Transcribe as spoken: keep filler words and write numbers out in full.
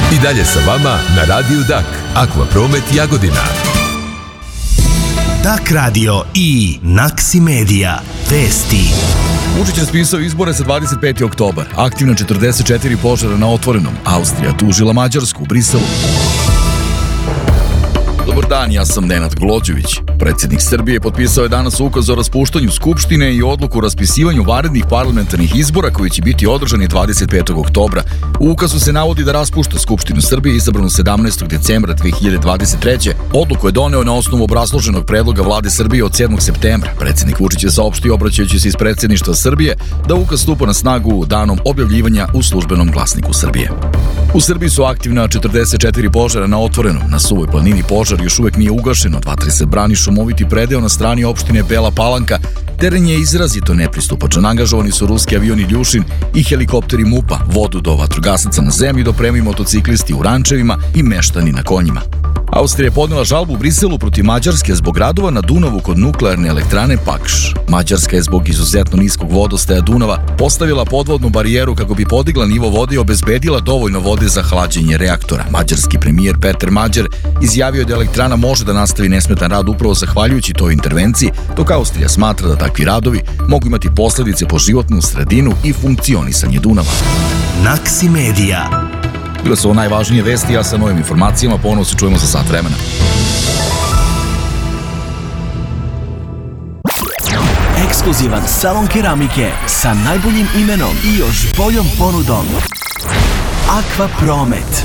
I dalje sa vama na Radiju Dak, Akvapromet Jagodina. Dak radio i Naksi Medija. Vesti. Vučić raspisao izbore za dvadeset peti oktobar. Aktivna četrdeset četiri požara na otvorenom. Austrija tužila Mađarsku u Briselu. Dobar dan, ja sam Nenad Glođević. Predsjednik Srbije potpisao je danas ukaz o raspuštanju Skupštine i odluku o raspisivanju vanrednih parlamentarnih izbora koji će biti održani dvadeset petog oktobra. U ukazu se navodi da raspušta Skupštinu Srbije izabranu sedamnaestog decembra dve hiljade dvadeset treće. Odluku je doneo na osnovu obrazloženog predloga Vlade Srbije od sedmog septembra. Predsjednik Vučić je saopštio, obraćajući se iz predsjedništva Srbije, da ukaz stupa na snagu danom objavljivanja u službenom glasniku Srbije. U Srbiji su aktivna četrdeset četiri požara na otvorenom. Na Suvoj planini požar još uvek nije ugašen, od vatre se brani šumoviti predeo na strani opštine Bela Palanka. Teren je izrazito nepristupačan. Angažovani su ruski avioni Ljušin i helikopteri MUP-a. Vodu do vatrogasaca na zemlji dopremaju motociklisti u rančevima i meštani na konjima. Austrija je podnela žalbu u Briselu protiv Mađarske zbog radova na Dunavu kod nuklearne elektrane Pakš. Mađarska je zbog izuzetno niskog vodostaja Dunava postavila podvodnu barijeru kako bi podigla nivo vode i obezbedila dovoljno vode za hlađenje reaktora. Mađarski premijer Peter Mađar izjavio je da elektrana može da nastavi nesmetan rad upravo zahvaljujući toj intervenciji, dok Austrija smatra da takvi radovi mogu imati posledice po životnu sredinu i funkcionisanje Dunava. Naksi Medija. Bile su ovo najvažnije vesti, ja sa novim informacijama ponovno se čujemo za sat vremena. Ekskluzivan salon keramike sa najboljim imenom i još boljom ponudom. Akvapromet.